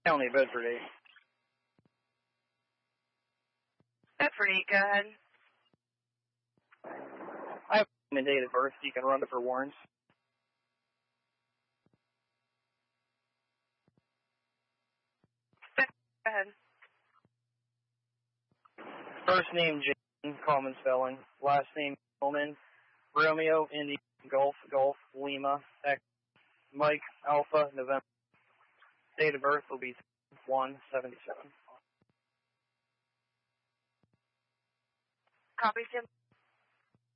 County Bedford. Bedford, go ahead. I have a date of birth. You can run it for warrants. Go ahead. First name, Jason, common spelling. Last name, Coleman. Romeo, Indy, Golf, Lima, X, Mike, Alpha, November. Date of birth will be 1/77. Copy, Tim.